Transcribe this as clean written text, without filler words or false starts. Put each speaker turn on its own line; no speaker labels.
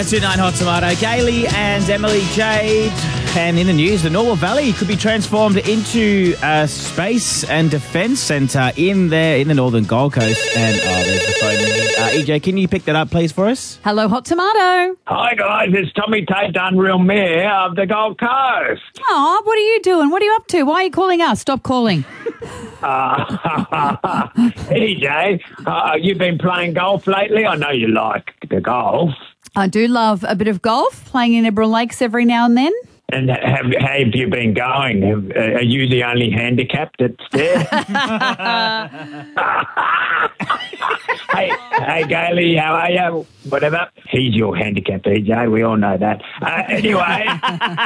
1029 Hot Tomato. Gailey and Emily Jade. And in the news, the Norwell Valley could be transformed into a space and defence centre in the northern Gold Coast. And, there's the phone ringing. EJ, can you pick that up, please, for us?
Hello, Hot Tomato.
Hi guys, it's Tommy Tate, the Unreal Mayor of the Gold Coast.
Oh, what are you doing? What are you up to? Why are you calling us? Stop calling.
EJ, you've been playing golf lately? I know you like the golf.
I do love a bit of golf, playing in Eberl Lakes every now and then.
And how have you been going? Are you the only handicap that's there? Hey, Gailey, how are you? Whatever. He's your handicap, EJ. We all know that. Anyway.